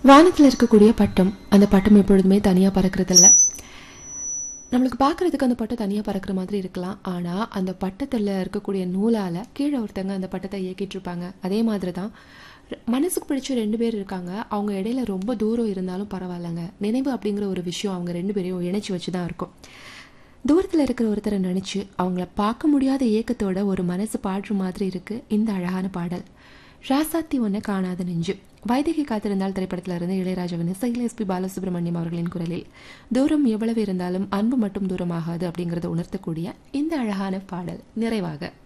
வானத்தில் இருக்கக்கூடிய பட்டம், அந்த பட்டம் எப்பொழுதுமே தனியாக பறக்கிறதில்ல. நம்மளுக்கு பார்க்குறதுக்கு அந்த பட்டம் தனியாக பறக்கிற மாதிரி இருக்கலாம். ஆனால் அந்த பட்டத்தில் இருக்கக்கூடிய நூலால் கீழே ஒருத்தங்க அந்த பட்டத்தை இயக்கிட்டு இருப்பாங்க. அதே மாதிரி தான் மனசுக்கு பிடிச்ச ரெண்டு பேர் இருக்காங்க. அவங்க இடையில ரொம்ப தூரம் இருந்தாலும் பரவாயில்லைங்க, நினைவு அப்படிங்கிற ஒரு விஷயம் அவங்க ரெண்டு பேரையும் இணைச்சி வச்சு தான் இருக்கும். தூரத்தில் இருக்கிற ஒருத்தரை நினச்சி அவங்கள பார்க்க முடியாத ஏக்கத்தோட ஒரு மனசு பாடுற மாதிரி இருக்குது இந்த அழகான பாடல். ராசாத்தி ஒன்றை காணாத நெஞ்சு. வைதகி காத்திருந்தால் திரைப்படத்தில் இருந்து இளையராஜாவின் இசையில் எஸ்பி பாலசுப்ரமணியம் அவர்களின் குரலில் தூரம் எவ்வளவு இருந்தாலும் அன்பு மட்டும் தூரமாகாது அப்படிங்கிறத உணர்த்தக்கூடிய இந்த அழகான பாடல் நிறைவாக